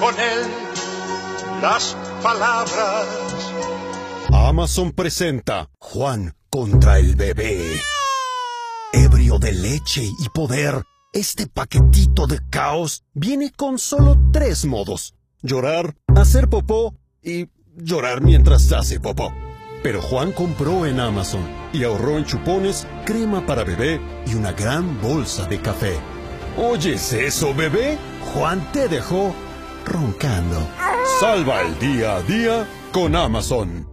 con él las palabras. Amazon presenta Juan contra el bebé. Ebrio de leche y poder, este paquetito de caos viene con solo 3 modos: llorar, hacer popó y llorar mientras hace popó. Pero Juan compró en Amazon y ahorró en chupones, crema para bebé y una gran bolsa de café. ¿Oyes eso, bebé? Juan te dejó roncando. Salva el día a día con Amazon.